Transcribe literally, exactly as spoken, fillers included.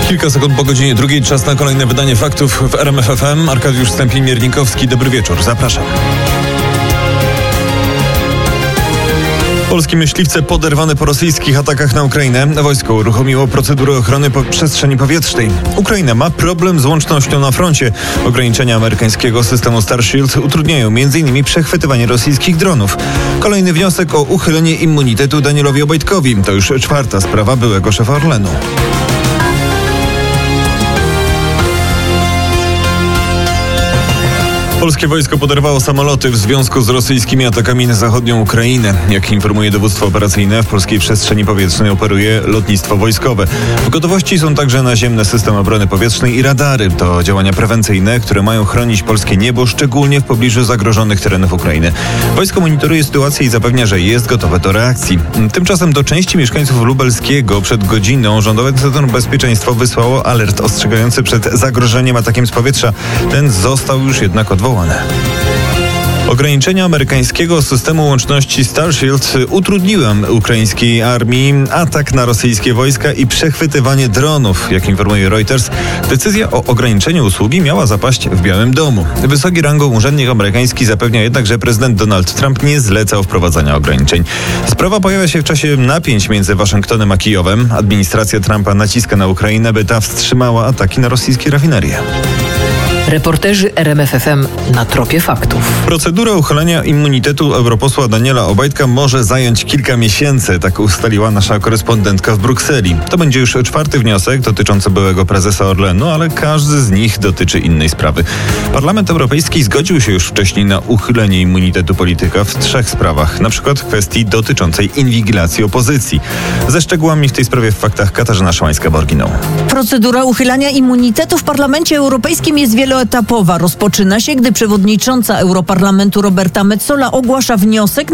Kilka sekund po godzinie drugiej, czas na kolejne wydanie faktów w R M F F M. Arkadiusz Stępień-Miernikowski, dobry wieczór, zapraszam. Polskie myśliwce poderwane po rosyjskich atakach na Ukrainę. Wojsko uruchomiło procedurę ochrony po przestrzeni powietrznej. Ukraina ma problem z łącznością na froncie. Ograniczenia amerykańskiego systemu Starshield utrudniają między innymi przechwytywanie rosyjskich dronów. Kolejny wniosek o uchylenie immunitetu Danielowi Obajtkowi. To już czwarta sprawa byłego szefa Orlenu. Polskie wojsko poderwało samoloty w związku z rosyjskimi atakami na zachodnią Ukrainę. Jak informuje dowództwo operacyjne, w polskiej przestrzeni powietrznej operuje lotnictwo wojskowe. W gotowości są także naziemne systemy obrony powietrznej i radary. To działania prewencyjne, które mają chronić polskie niebo, szczególnie w pobliżu zagrożonych terenów Ukrainy. Wojsko monitoruje sytuację i zapewnia, że jest gotowe do reakcji. Tymczasem do części mieszkańców lubelskiego przed godziną Rządowe Centrum Bezpieczeństwa wysłało alert ostrzegający przed zagrożeniem atakiem z powietrza. Ten został już jednak odwołany. Ograniczenia amerykańskiego systemu łączności Starshield utrudniły ukraińskiej armii atak na rosyjskie wojska i przechwytywanie dronów. Jak informuje Reuters, decyzja o ograniczeniu usługi miała zapaść w Białym Domu. Wysoki rangą urzędnik amerykański zapewnia jednak, że prezydent Donald Trump nie zlecał wprowadzania ograniczeń. Sprawa pojawia się w czasie napięć między Waszyngtonem a Kijowem. Administracja Trumpa naciska na Ukrainę, by ta wstrzymała ataki na rosyjskie rafinerie. Reporterzy R M F F M na tropie faktów. Procedura uchylenia immunitetu europosła Daniela Obajtka może zająć kilka miesięcy, tak ustaliła nasza korespondentka w Brukseli. To będzie już czwarty wniosek dotyczący byłego prezesa Orlenu, ale każdy z nich dotyczy innej sprawy. Parlament Europejski zgodził się już wcześniej na uchylenie immunitetu polityka w trzech sprawach, na przykład w kwestii dotyczącej inwigilacji opozycji. Ze szczegółami w tej sprawie w faktach Katarzyna Szymańska-Borginą. Procedura uchylania immunitetu w Parlamencie Europejskim jest wieloetapowa. Rozpoczyna się, gdy przewodnicząca Europarlamentu Roberta Metsola ogłasza wniosek